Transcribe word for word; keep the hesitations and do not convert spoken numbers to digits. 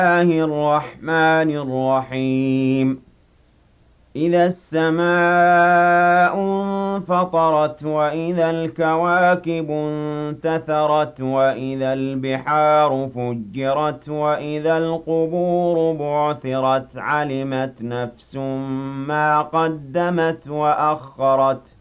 الله الرحمن الرحيم إذا السماء انفطرت وإذا الكواكب انتثرت وإذا البحار فجرت وإذا القبور بعثرت علمت نفس ما قدمت وأخرت